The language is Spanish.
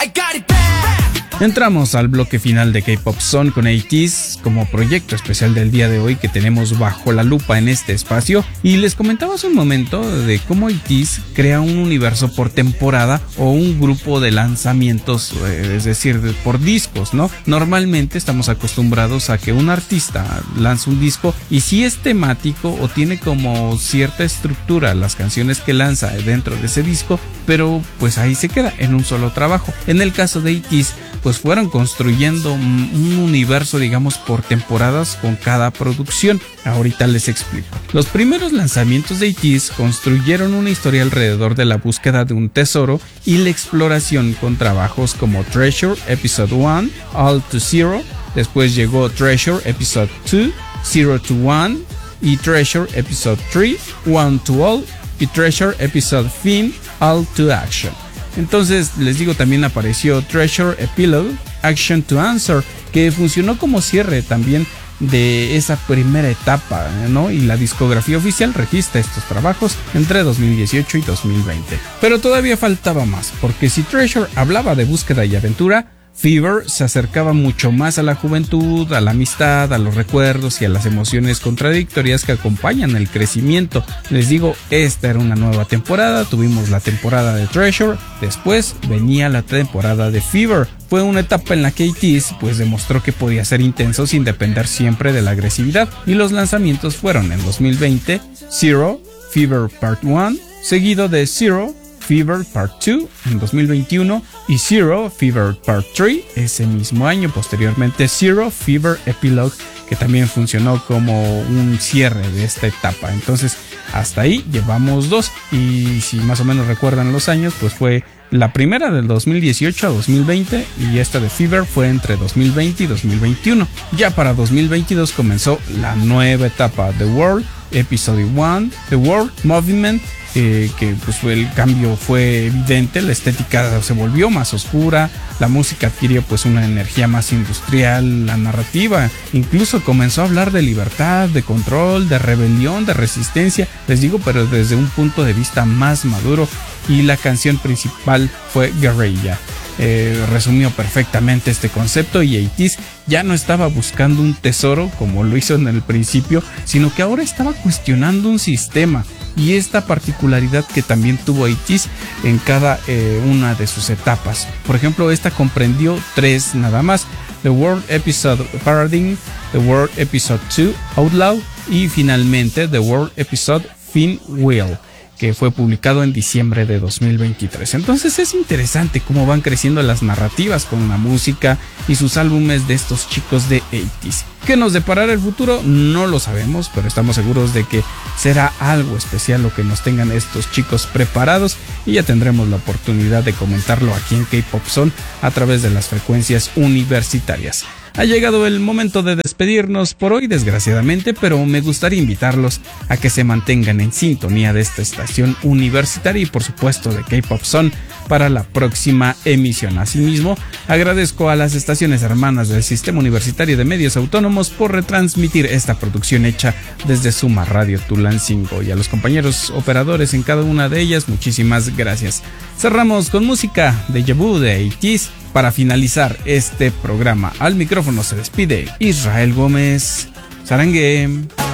Entramos al bloque final de K-Pop Zone con ATEEZ como proyecto especial del día de hoy que tenemos bajo la lupa en este espacio, y les comentaba hace un momento de cómo ATEEZ crea un universo por temporada o un grupo de lanzamientos, es decir, por discos, ¿no? Normalmente estamos acostumbrados a que un artista lance un disco y si es temático o tiene como cierta estructura las canciones que lanza dentro de ese disco, pero pues ahí se queda en un solo trabajo. En el caso de ATEEZ, pues fueron construyendo un universo, digamos, por temporadas con cada producción. Ahorita les explico. Los primeros lanzamientos de ATEEZ construyeron una historia alrededor de la búsqueda de un tesoro y la exploración con trabajos como Treasure Episode 1, All to Zero. Después llegó Treasure Episode 2, Zero to 1 y Treasure Episode 3, One to All y Treasure Episode Fin, All to Action. Entonces, les digo, también apareció Treasure Epilogue, Action to Answer, que funcionó como cierre también de esa primera etapa, ¿no? Y la discografía oficial registra estos trabajos entre 2018 y 2020. Pero todavía faltaba más, porque si Treasure hablaba de búsqueda y aventura, Fever se acercaba mucho más a la juventud, a la amistad, a los recuerdos y a las emociones contradictorias que acompañan el crecimiento. Les digo, esta era una nueva temporada, tuvimos la temporada de Treasure, después venía la temporada de Fever. Fue una etapa en la que ATEEZ pues demostró que podía ser intenso sin depender siempre de la agresividad, y los lanzamientos fueron en 2020 Zero, Fever Part 1, seguido de Zero, Fever Part 2 en 2021 y Zero Fever Part 3 ese mismo año. Posteriormente Zero Fever Epilogue, que también funcionó como un cierre de esta etapa. Entonces hasta ahí llevamos dos, y si más o menos recuerdan los años, pues fue la primera del 2018 a 2020 y esta de Fever fue entre 2020 y 2021. Ya para 2022 comenzó la nueva etapa, The World Episode 1, The World Movement, que pues el cambio fue evidente, la estética se volvió más oscura, la música adquirió pues una energía más industrial, la narrativa incluso comenzó a hablar de libertad, de control, de rebelión, de resistencia, les digo, pero desde un punto de vista más maduro, y la canción principal fue Guerrilla. Resumió perfectamente este concepto, y ATEEZ ya no estaba buscando un tesoro como lo hizo en el principio, sino que ahora estaba cuestionando un sistema, y esta particularidad que también tuvo ATEEZ en cada una de sus etapas. Por ejemplo, esta comprendió 3 nada más: The World Episode Paradigm, The World Episode 2 Outlaw y finalmente The World Episode Fin Will, que fue publicado en diciembre de 2023. Entonces es interesante cómo van creciendo las narrativas con la música y sus álbumes de estos chicos de ATEEZ. ¿Qué nos deparará el futuro? No lo sabemos, pero estamos seguros de que será algo especial lo que nos tengan estos chicos preparados, y ya tendremos la oportunidad de comentarlo aquí en K-Pop Zone a través de las frecuencias universitarias. Ha llegado el momento de despedirnos por hoy, desgraciadamente, pero me gustaría invitarlos a que se mantengan en sintonía de esta estación universitaria y por supuesto de K-Pop Zone para la próxima emisión. Asimismo, agradezco a las estaciones hermanas del Sistema Universitario de Medios Autónomos por retransmitir esta producción hecha desde Suma Radio Tulancingo, y a los compañeros operadores en cada una de ellas, muchísimas gracias. Cerramos con música de Deja Vu de ATEEZ para finalizar este programa. Al micrófono se despide Israel Gómez. Sarangue.